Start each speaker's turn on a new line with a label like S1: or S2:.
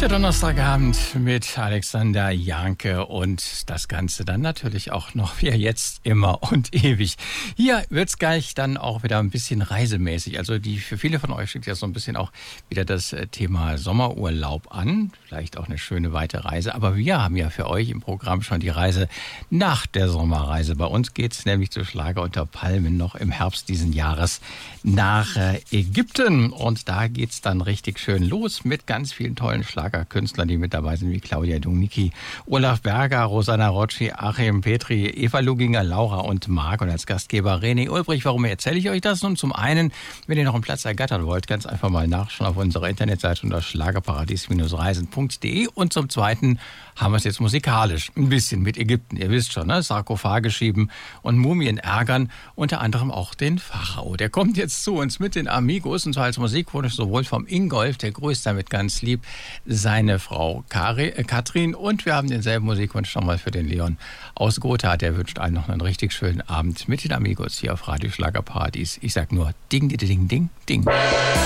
S1: Heute Donnerstagabend mit Alexander Janke und das Ganze dann natürlich auch noch wie jetzt immer und ewig. Hier wird's gleich dann auch wieder ein bisschen reisemäßig. Also für viele von euch steht ja so ein bisschen auch wieder das Thema Sommerurlaub an. Vielleicht auch eine schöne weite Reise. Aber wir haben ja für euch im Programm schon die Reise nach der Sommerreise. Bei uns geht's nämlich zu Schlager unter Palmen noch im Herbst diesen Jahres nach Ägypten. Und da geht's dann richtig schön los mit ganz vielen tollen Schlagerkünstler, die mit dabei sind, wie Claudia Dominici, Olaf Berger, Rosanna Rocci, Achim Petri, Eva Luginger, Laura und Marc und als Gastgeber René Ulbrich. Warum erzähle ich euch das? Nun, zum einen, wenn ihr noch einen Platz ergattern wollt, ganz einfach mal nachschauen auf unserer Internetseite unter schlagerparadies-reisen.de und zum zweiten haben wir es jetzt musikalisch ein bisschen mit Ägypten. Ihr wisst schon, ne? Sarkophage schieben und Mumien ärgern, unter anderem auch den Pharao. Der kommt jetzt zu uns mit den Amigos und zwar als Musikwunsch sowohl vom Ingolf, der grüßt damit ganz lieb seine Frau Katrin und wir haben denselben Musikwunsch schon mal für den Leon aus Gotha. Der wünscht allen noch einen richtig schönen Abend mit den Amigos hier auf Radio Schlagerparadies. Ich sag nur Ding, Ding, Ding, Ding.